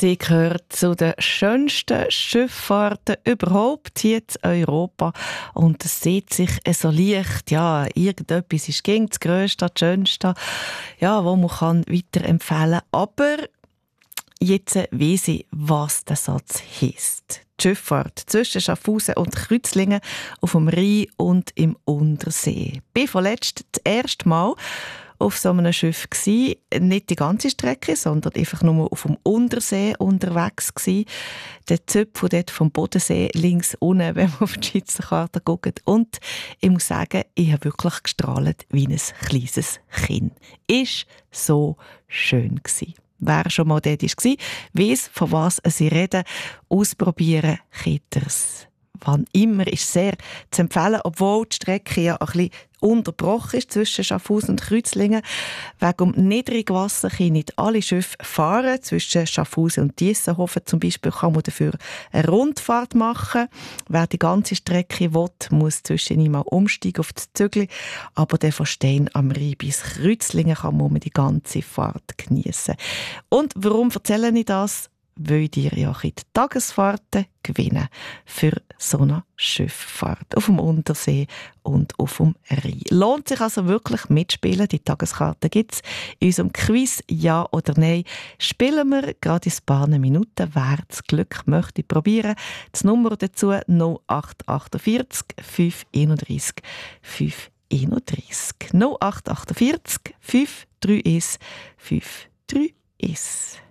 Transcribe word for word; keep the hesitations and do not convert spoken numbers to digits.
Sie gehört zu den schönsten Schifffahrten überhaupt hier in Europa. Und es sieht sich so leicht, ja, irgendetwas ist gegen das Grösste, das Schönste, ja, wo man kann weiterempfehlen kann. Aber jetzt weiss ich, was der Satz heisst. Die Schifffahrt zwischen Schaffhausen und Kreuzlingen auf dem Rhein und im Untersee. Ich war vorletzt das erste Mal auf so einem Schiff gsi, nicht die ganze Strecke, sondern einfach nur auf dem Untersee unterwegs gsi. Der Zipfel dort vom Bodensee links unten, wenn man auf die Schweizer Karte schaut. Und ich muss sagen, ich habe wirklich gestrahlt wie ein kleines Kind. Ist so schön gsi. Wer schon mal dort war, weiss, von was sie reden. Ausprobieren könnt ihr's. Wann immer ist sehr zu empfehlen, obwohl die Strecke ja ein bisschen unterbrochen ist zwischen Schaffhausen und Kreuzlingen. Wegen dem Niedrigwasser können nicht alle Schiffe fahren. Zwischen Schaffhausen und Diessenhofen zum Beispiel kann man dafür eine Rundfahrt machen. Wer die ganze Strecke will, muss zwischen mal umsteigen auf das Zügli. Aber der von Stein am Rhein bis Kreuzlingen kann man die ganze Fahrt geniessen. Und warum erzähle ich das? Weil ihr ja die Tagesfahrten gewinnen für so eine Schifffahrt auf dem Untersee und auf dem Rhein. Lohnt sich also wirklich mitspielen. Die Tageskarten gibt es in unserem Quiz «Ja oder Nein». Spielen wir gerade in ein paar Minuten. Wer das Glück möchte probieren. Das Nummer dazu null acht vier acht fünf eins fünf eins null acht vier acht fünf drei eins fünf drei eins.